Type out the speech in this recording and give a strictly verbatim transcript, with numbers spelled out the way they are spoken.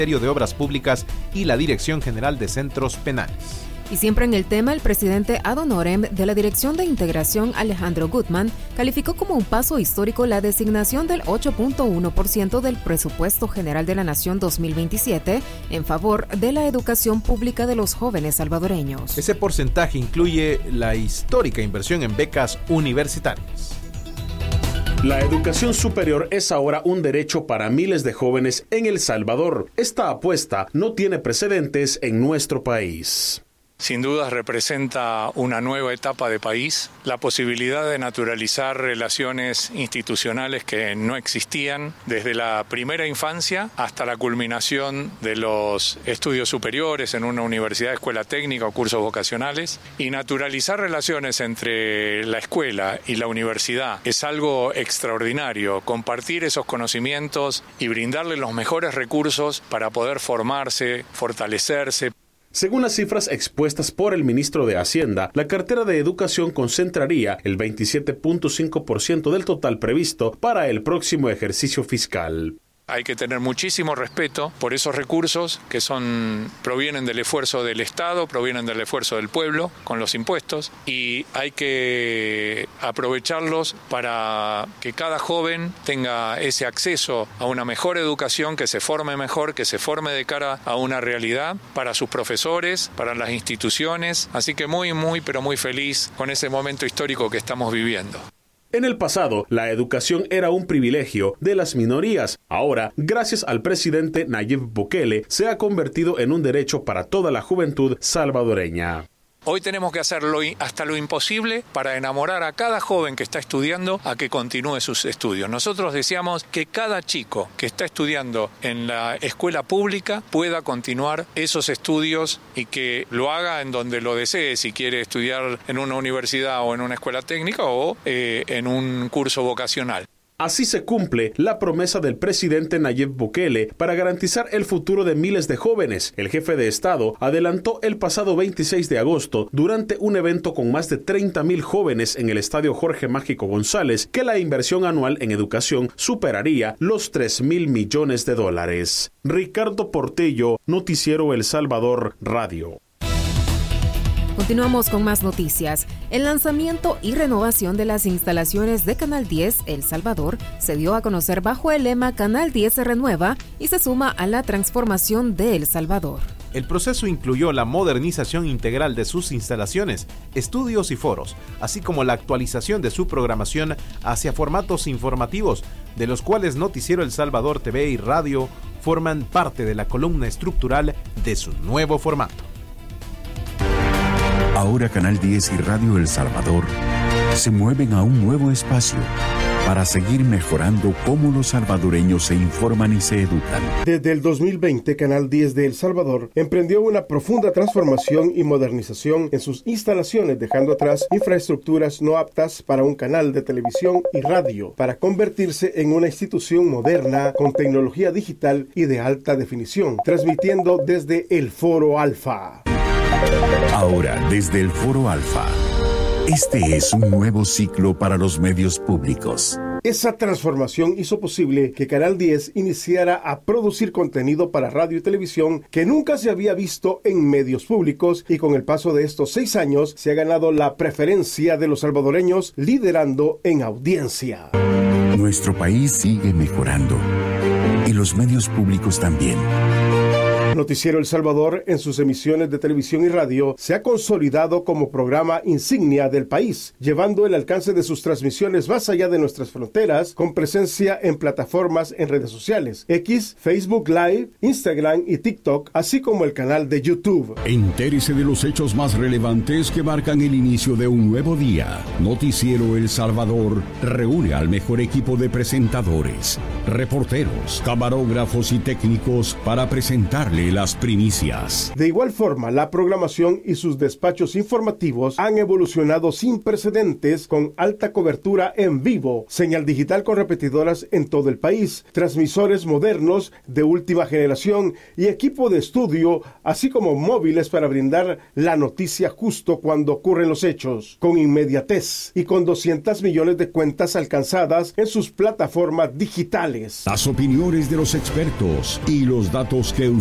Ministerio de Obras Públicas y la Dirección General de Centros Penales. Y siempre en el tema, el presidente ad honorem de la Dirección de Integración, Alejandro Gutman, calificó como un paso histórico la designación del ocho punto uno por ciento del Presupuesto General de la Nación dos mil veintisiete en favor de la educación pública de los jóvenes salvadoreños. Ese porcentaje incluye la histórica inversión en becas universitarias. La educación superior es ahora un derecho para miles de jóvenes en El Salvador. Esta apuesta no tiene precedentes en nuestro país. Sin duda representa una nueva etapa de país, la posibilidad de naturalizar relaciones institucionales que no existían desde la primera infancia hasta la culminación de los estudios superiores en una universidad, escuela técnica o cursos vocacionales. Y naturalizar relaciones entre la escuela y la universidad es algo extraordinario, compartir esos conocimientos y brindarles los mejores recursos para poder formarse, fortalecerse. Según las cifras expuestas por el ministro de Hacienda, la cartera de educación concentraría el veintisiete punto cinco por ciento del total previsto para el próximo ejercicio fiscal. Hay que tener muchísimo respeto por esos recursos que son provienen del esfuerzo del Estado, provienen del esfuerzo del pueblo con los impuestos, y hay que aprovecharlos para que cada joven tenga ese acceso a una mejor educación, que se forme mejor, que se forme de cara a una realidad para sus profesores, para las instituciones. Así que muy, muy, pero muy feliz con ese momento histórico que estamos viviendo. En el pasado, la educación era un privilegio de las minorías. Ahora, gracias al presidente Nayib Bukele, se ha convertido en un derecho para toda la juventud salvadoreña. Hoy tenemos que hacerlo hasta lo imposible para enamorar a cada joven que está estudiando a que continúe sus estudios. Nosotros deseamos que cada chico que está estudiando en la escuela pública pueda continuar esos estudios y que lo haga en donde lo desee, si quiere estudiar en una universidad o en una escuela técnica o eh, en un curso vocacional. Así se cumple la promesa del presidente Nayib Bukele para garantizar el futuro de miles de jóvenes. El jefe de Estado adelantó el pasado veintiséis de agosto, durante un evento con más de treinta mil jóvenes en el Estadio Jorge Mágico González, que la inversión anual en educación superaría los tres mil millones de dólares. Ricardo Portillo, Noticiero El Salvador Radio. Continuamos con más noticias. El lanzamiento y renovación de las instalaciones de Canal diez El Salvador se dio a conocer bajo el lema Canal diez se renueva y se suma a la transformación de El Salvador. El proceso incluyó la modernización integral de sus instalaciones, estudios y foros, así como la actualización de su programación hacia formatos informativos, de los cuales Noticiero El Salvador T V y Radio forman parte de la columna estructural de su nuevo formato. Ahora Canal diez y Radio El Salvador se mueven a un nuevo espacio para seguir mejorando cómo los salvadoreños se informan y se educan. Desde el dos mil veinte, Canal diez de El Salvador emprendió una profunda transformación y modernización en sus instalaciones, dejando atrás infraestructuras no aptas para un canal de televisión y radio, para convertirse en una institución moderna con tecnología digital y de alta definición, transmitiendo desde el Foro Alfa. Ahora, desde el Foro Alfa, este es un nuevo ciclo para los medios públicos. Esa transformación hizo posible que Canal diez iniciara a producir contenido para radio y televisión que nunca se había visto en medios públicos, y con el paso de estos seis años se ha ganado la preferencia de los salvadoreños, liderando en audiencia. Nuestro país sigue mejorando y los medios públicos también. Noticiero El Salvador, en sus emisiones de televisión y radio, se ha consolidado como programa insignia del país, llevando el alcance de sus transmisiones más allá de nuestras fronteras, con presencia en plataformas en redes sociales, X, Facebook Live, Instagram y TikTok, así como el canal de YouTube. Entérese de los hechos más relevantes que marcan el inicio de un nuevo día. Noticiero El Salvador reúne al mejor equipo de presentadores, reporteros, camarógrafos y técnicos para presentarle Démosle las primicias. De igual forma, la programación y sus despachos informativos han evolucionado sin precedentes con alta cobertura en vivo, señal digital con repetidoras en todo el país, transmisores modernos de última generación y equipo de estudio, así como móviles para brindar la noticia justo cuando ocurren los hechos, con inmediatez y con doscientos millones de cuentas alcanzadas en sus plataformas digitales. Las opiniones de los expertos y los datos que